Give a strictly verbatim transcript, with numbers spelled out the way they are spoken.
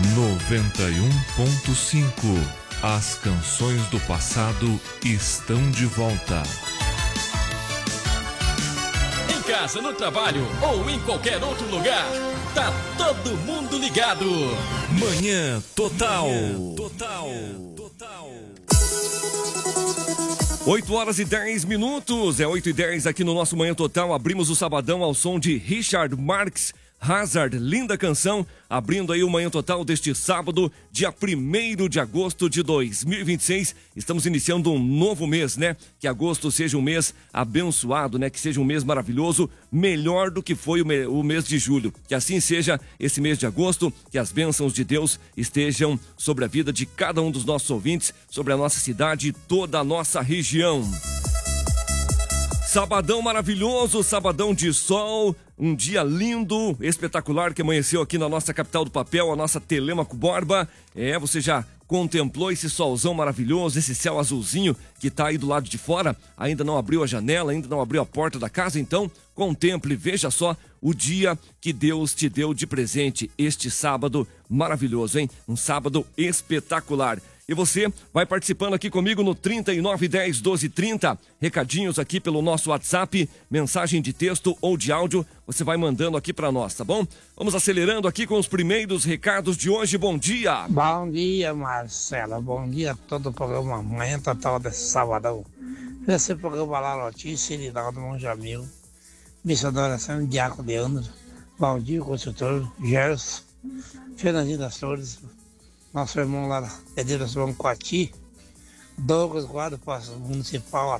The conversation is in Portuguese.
noventa e um ponto cinco. As canções do passado estão de volta. Em casa, no trabalho ou em qualquer outro lugar, tá todo mundo ligado. Manhã Total. Manhã Total. Total. oito horas e dez minutos, é oito e dez aqui no nosso Manhã Total. Abrimos o sabadão ao som de Richard Marx, Hazard, linda canção, abrindo aí o Manhã Total deste sábado, dia primeiro de agosto de dois mil e vinte e seis. Estamos iniciando um novo mês, né? Que agosto seja um mês abençoado, né? Que seja um mês maravilhoso, melhor do que foi o, me- o mês de julho. Que assim seja esse mês de agosto, que as bênçãos de Deus estejam sobre a vida de cada um dos nossos ouvintes, sobre a nossa cidade e toda a nossa região. Sabadão maravilhoso, sabadão de sol, um dia lindo, espetacular que amanheceu aqui na nossa capital do papel, a nossa Telêmaco Borba. É, você já contemplou esse solzão maravilhoso, esse céu azulzinho que tá aí do lado de fora? Ainda não abriu a janela, ainda não abriu a porta da casa? Então, contemple, veja só o dia que Deus te deu de presente, este sábado maravilhoso, hein? Um sábado espetacular. E você vai participando aqui comigo no trinta e nove, dez, doze, trinta. Recadinhos aqui pelo nosso WhatsApp, mensagem de texto ou de áudio, você vai mandando aqui para nós, tá bom? Vamos acelerando aqui com os primeiros recados de hoje. Bom dia! Bom dia, Marcela. Bom dia a todo o programa Manhã Total desse sabadão. Esse programa lá, notícia, Irinaldo Monjamil, missa de oração, Diácono Leandro, bom dia, consultor, Gerson, Fernandinho das Flores, nosso irmão lá da Pedreira João Coati, Douglas, guarda municipal, a